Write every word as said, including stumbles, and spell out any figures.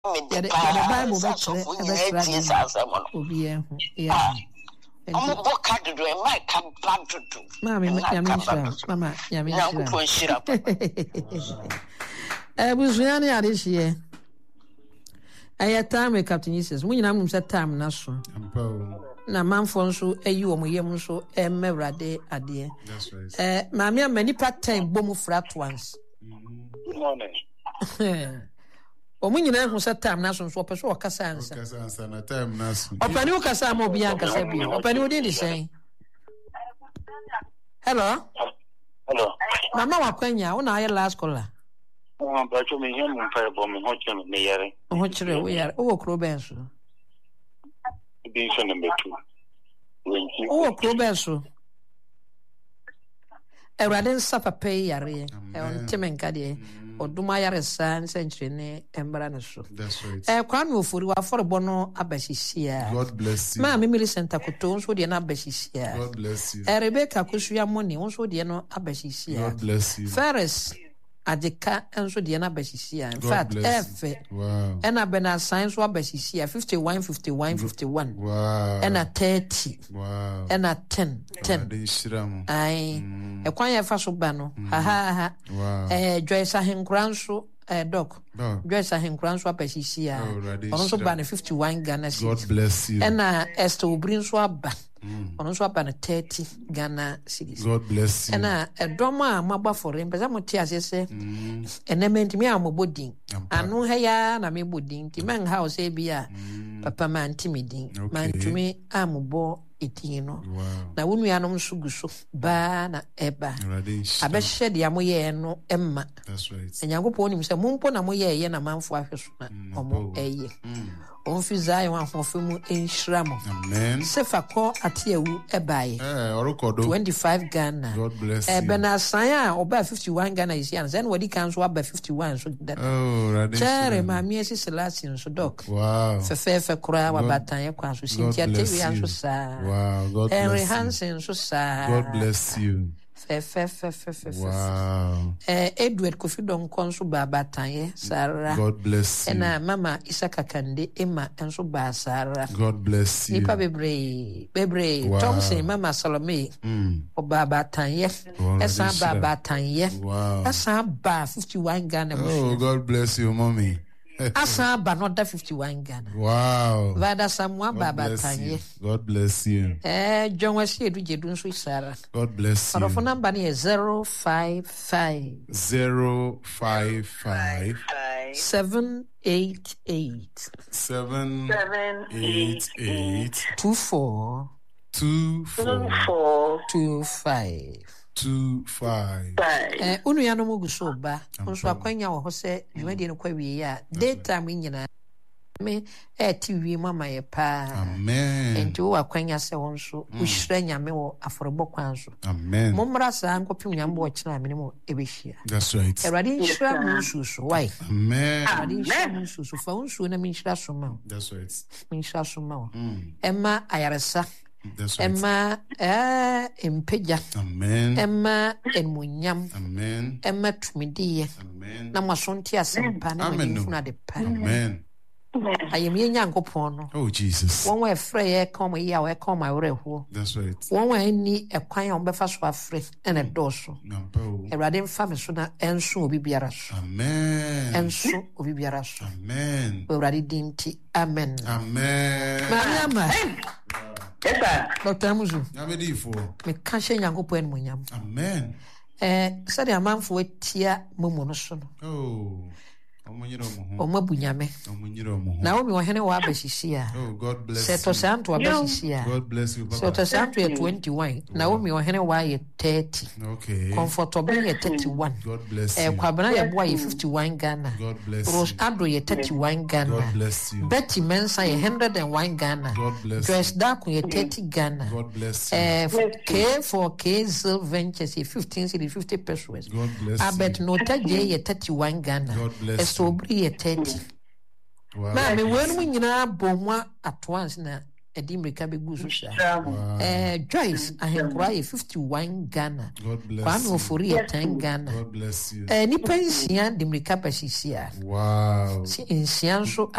the Bible better obi eh yeah Omo boka dodo e mai ka bad dodo mama yamishira mama yamishira eh buzuani adishie aya time Captain Jesus mu nyina mu se time na so na manfo nso ayi wo yem nso e mewrade ade eh maame amani part-time bomu frat ones good morning Omu nyina hu se time na so so opeso okasa ansa okasa ansa na time na so opani okasa ma obi ankasa bi opani odi ni sen hello hello mama wakwanya wo na aye last caller oh ba cho me yem mo fa bo me ho chere me yare ho chere wo yare wo kro benso bi so number two wo kro benso Ewraden sapa pay yare e on temenka de oduma yare san century ne embra ne so that's right eh kwanu ofori wa forbo no abashishia God bless you ma me mili center koto nso de na abashishia God bless you eh Rebecca kosuya money nso de no abashishia God bless you Ferris adeka nso de na abashishia in fact efe wow ena bena science wa abashishia fifty-one fifty-one fifty-one wow ena thirty wow ena ten ten ai e kwan ya fa so ba no ha ha ha eh Joyce Ahenkura nso eh doc Joyce Ahenkura nso abashishia ono so ba na fifty-one Ghana cedis God bless you ena Esther Obri nso aba ono so aba na thirty Ghana cedis God bless you ena edom a magba for mpeza moti asese enement mi amobodin anu ha ya na me bodin ti men house e bia papa man timidin man tumi amobo etino na wonu ya no suguso ba na eba abehye de amoye no emma that's right enyankopɔ nim sɛ mompo na moye ye na manfo ahweso na omo eye onfi Zion ahofemu enhira mo amen sefa ko ateawu ebaye eh orokodo twenty-five Ghana God bless you eh bena san a oba fifty-one Ghana is yan then wadi kan so aba fifty-one so that oh radin chere ma mi esi selasi so doc wow fefefe kura wa batan kwa so sintia tewi an so sa wow God bless Henry you Hansen so sa God bless you fefefefefe wow eh Edward Kofi Donkon so ba batan Sarah God bless you ena mama Isaka Kande Emma enso ba Sarah God bless you nipa bebre bebre wow. Thompson mama Salome mm oba batan ye esa ba batan ye wow esa ba fifty-one Ghana oh God bless you mommy asa ba no da fifty-one Ghana wow vada samwa ba batan ye God bless you eh John Wesley edu jedu nso Sarah God bless you our phone number is zero five five zero five five seven eight eight seven eight eight two four two four two five two five eh unu ya no muguso ba nso akwanya wo ho se dwumadi no kwa wie ya daytime nyina me eh ti wie mama ye pa amen enti wo akwanya se wo nso uhira nyame wo aforebo kwan so amen mommra sa nkopim nyame wo kina amene mo ebehia that's right erade nhira mu susu why amen erade nhira mu susu fa unsu na me nhira so ma that's right me nhira so ma emma ayaresa that's right emma eh empeja amen emma enmunyam amen emma tumidiye amen na masonti asempa na mfuna de pa amen ayem ye nyankopon no oh Jesus won we frɛ ye come ye a we come awreho that's right won we ni ekwan a ombefa so afre ene doso nampa erade mfa me so na enso obi biara so amen enso obi biara so amen erade dinti amen amen mariama yes sir Doctor Muzu yamedi fo me ka hye nyankopon enmunyam amen eh sade amanfo atia momu no so no oh omunyiro muhu omabunyame omunyiro muhu na omi ohene wa abashishia oh God bless se to santo abashishia God bless you papa se to santo ye twenty-one na omi ohene wa ye thirty okay comfortable ye thirty-one God bless eh you kwabena ye boy ye fifty-one Ghana God bless Rose you Ado ye thirty-one Ghana God bless you Betty Mensa ye one hundred and one Ghana God bless Joyce you Daku ye thirty Ghana God bless you eh K for K Ventures ye fifteen cedi fifty pesos God bless Abet you Nota J ye thirty-one Ghana God bless Estobri ye thirty wow na me wenu nyina bomwa at once na edi mrika begu so sha eh Joyce ahenkura ye fifty-one Ghana Kwame Ofori ye ten Ghana God bless you. eh ni pension de mrika pasisia Wow. si insian so